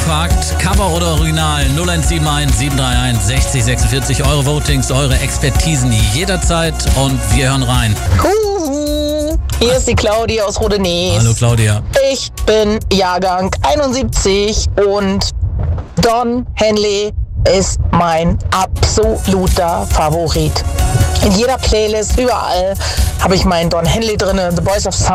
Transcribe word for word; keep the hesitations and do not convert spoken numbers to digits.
gefragt. Cover oder Original? null eins sieben eins sieben drei eins sechzig sechsundvierzig. Eure Votings, eure Expertisen jederzeit und wir hören rein. Huhu. Hier ist die Claudia aus Rodenees. Hallo Claudia. Ich bin Jahrgang einundsiebzig und Don Henley ist mein absoluter Favorit. In jeder Playlist, überall habe ich meinen Don Henley drin, The Boys of Summer.